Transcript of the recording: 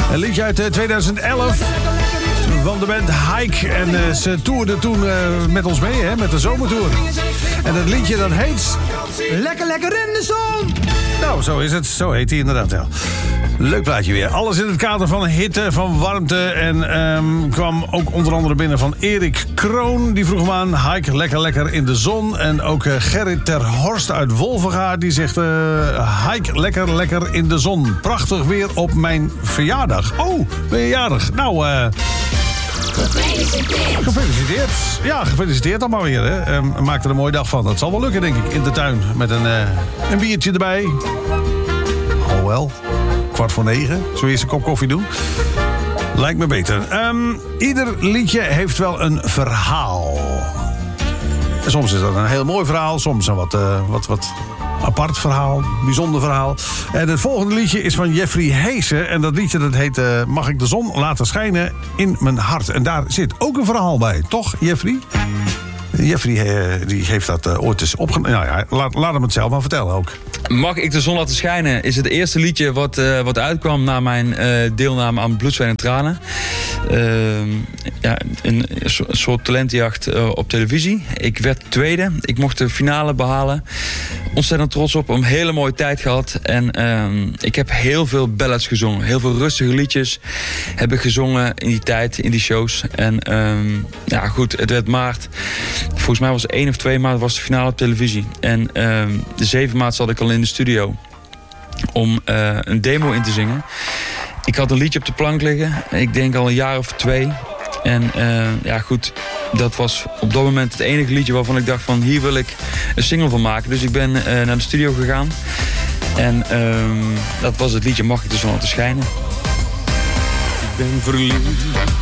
Een liedje uit 2011 van de band Hike. En ze toerden toen met ons mee, hè, met de zomertour. En dat liedje dat heet... Lekker, lekker in de zon! Nou, zo is het. Zo heet hij inderdaad wel. Leuk plaatje weer. Alles in het kader van hitte, van warmte. En kwam ook onder andere binnen van Erik Kroon. Die vroeg hem aan, Hike, lekker, lekker in de zon. En ook Gerrit ter Horst uit Wolvenga. Die zegt, Hike, lekker, lekker in de zon. Prachtig weer op mijn verjaardag. Oh, ben je jarig? Nou, gefeliciteerd. Ja, gefeliciteerd allemaal weer. Hè. Maak er een mooie dag van. Dat zal wel lukken, denk ik, in de tuin. Met een biertje erbij. Oh wel. 8:45. Zullen we eerst een kop koffie doen? Lijkt me beter. Ieder liedje heeft wel een verhaal. Soms is dat een heel mooi verhaal. Soms een wat apart verhaal. Bijzonder verhaal. En het volgende liedje is van Jeffrey Heesen. En dat liedje dat heet Mag ik de zon laten schijnen in mijn hart. En daar zit ook een verhaal bij. Toch, Jeffrey? Jeffrey die heeft dat ooit eens opgenomen. Nou ja, laat hem het zelf maar vertellen ook. Mag ik de zon laten schijnen is het eerste liedje wat uitkwam na mijn deelname aan Bloed, Zweet en Tranen. Een soort talentenjacht op televisie. Ik werd tweede. Ik mocht de finale behalen. Ontzettend trots op. Een hele mooie tijd gehad. En ik heb heel veel ballads gezongen. Heel veel rustige liedjes heb ik gezongen in die tijd, in die shows. En goed, het werd maart. Volgens mij was het 1 of 2 maart was de finale op televisie. En de 7 maart zat ik al in de studio om een demo in te zingen. Ik had een liedje op de plank liggen. Ik denk al een jaar of 2. En dat was op dat moment het enige liedje waarvan ik dacht van hier wil ik een single van maken. Dus ik ben naar de studio gegaan. En dat was het liedje Mag ik de zon laten schijnen. Ik ben verliefd